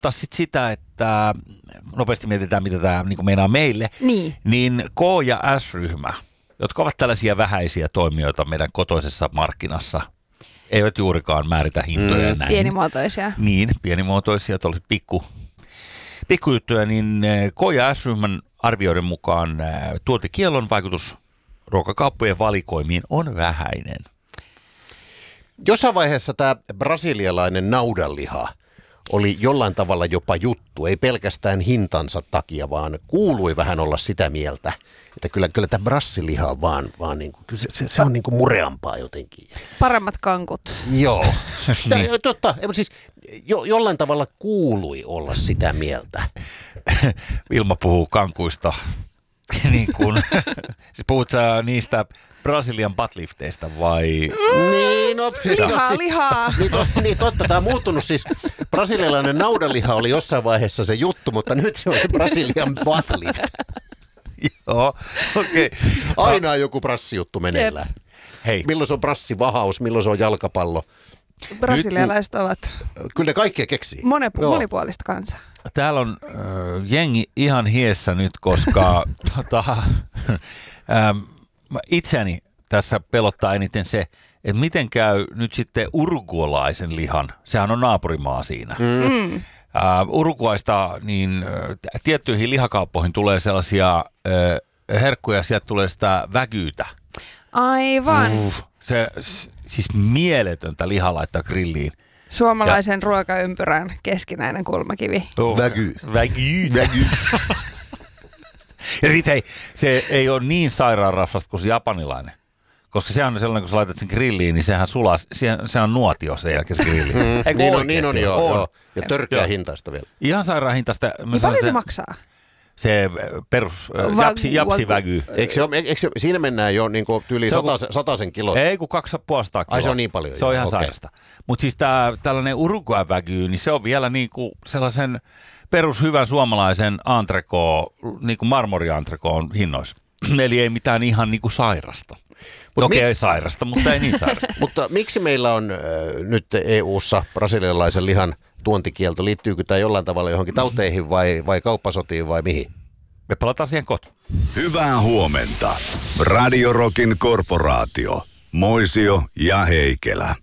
tarkoittaa sitä, että nopeasti mietitään, mitä tämä niin meinaa meille, niin K- ja S-ryhmä, jotka ovat tällaisia vähäisiä toimijoita meidän kotoisessa markkinassa, eivät juurikaan määritä hintoja näin. Pienimuotoisia. Niin, pienimuotoisia, tuollaiset pikkujuttuja, niin K- ja S-ryhmän arvioiden mukaan tuotekiellon vaikutus ruokakauppojen valikoimiin on vähäinen. Jossain vaiheessa tämä brasilialainen naudanliha oli jollain tavalla jopa juttu, ei pelkästään hintansa takia, vaan kuului vähän olla sitä mieltä, että kyllä tämä brassiliha on vaan niin kuin, se on niin kuin mureampaa jotenkin. Paremmat kankut. Joo, totta, siis jollain tavalla kuului olla sitä mieltä. Vilma puhuu kankuista, niin kuin, siis puhut sä niistä Brasilian butt-lifteistä vai? Niin, no, lihaa. Niin totta, tämä on muuttunut siis. Brasilialainen naudanliha oli jossain vaiheessa se juttu, mutta nyt se on se Brasilian butt-lift. Joo, okei. Okay. Aina on joku brassijuttu meneillään. Hei. Milloin se on brassivahaus, milloin se on jalkapallo. Brasilialaiset ovat kyllä ne kaikkea keksii. Monipuolista kansaa. Täällä on jengi ihan hiessä nyt, koska itseäni tässä pelottaa eniten se, että miten käy nyt sitten urugualaisen lihan. Sehän on naapurimaa siinä. Uruguaista niin tiettyihin lihakauppoihin tulee sellaisia herkkuja, sieltä tulee sitä vägyytä. Aivan. Se siis mieletöntä lihaa laittaa grilliin. Suomalaisen ruokaympyrän keskinäinen kulmakivi. Vägy. Ja sitten hei, se ei ole niin sairaanrasvasta kuin se japanilainen. Koska se on sellainen, kun sä laitat sen grilliin, niin sehän sulaa, se on nuotio sen jälkeen se grilli. Niin on, joo. Ja törkeä hintaista vielä. Ihan sairaan hintaista. Niin paljon se maksaa? Se perus japsivägy. Eikö siinä mennään jo niin kuin yli 100 kilo? Ei, kun 250 kiloa. Ai se on niin paljon. Se on ihan sairasta. Mutta siis tällainen Uruguay-vägy, niin se on vielä niin kuin sellaisen perushyvän suomalaisen niin kuin marmoriantrekoon hinnoissa. Eli ei mitään ihan niin kuin sairasta. Okei, ei sairasta, mutta ei niin sairasta. Mutta miksi meillä on nyt EU:ssa brasilialaisen lihan tuontikielto? Liittyykö tämä jollain tavalla johonkin tauteihin vai kauppasotiin vai mihin? Me palataan siihen kotiin. Hyvää huomenta. Radio Rockin korporaatio. Moisio ja Heikelä.